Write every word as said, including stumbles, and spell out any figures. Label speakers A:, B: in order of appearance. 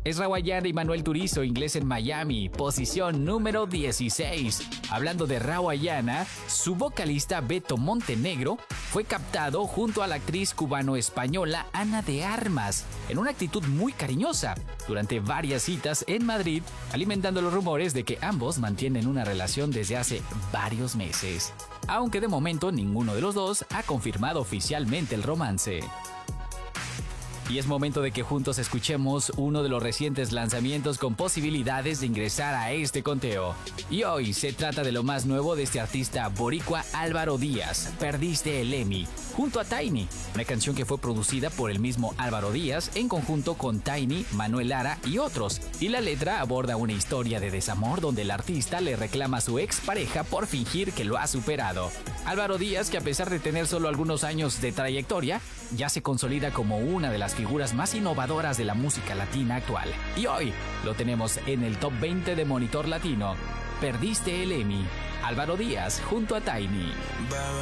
A: Es Rawayana y Manuel Turizo, Inglés en Miami, posición número dieciséis. Hablando de Rawayana, su vocalista Beto Montenegro fue captado junto a la actriz cubano-española Ana de Armas, en una actitud muy cariñosa, durante varias citas en Madrid, alimentando los rumores de que ambos mantienen una relación desde hace varios meses. Aunque de momento ninguno de los dos ha confirmado oficialmente el romance. Y es momento de que juntos escuchemos uno de los recientes lanzamientos con posibilidades de ingresar a este conteo. Y hoy se trata de lo más nuevo de este artista boricua Álvaro Díaz, Perdiste el Emmy, junto a Tiny, una canción que fue producida por el mismo Álvaro Díaz en conjunto con Tiny, Manuel Lara y otros. Y la letra aborda una historia de desamor donde el artista le reclama a su expareja por fingir que lo ha superado. Álvaro Díaz, que a pesar de tener solo algunos años de trayectoria, ya se consolida como una de las figuras más innovadoras de la música latina actual. Y hoy lo tenemos en el top veinte de Monitor Latino. Perdiste el Emmy, Álvaro Díaz junto a Tiny.
B: Bebé,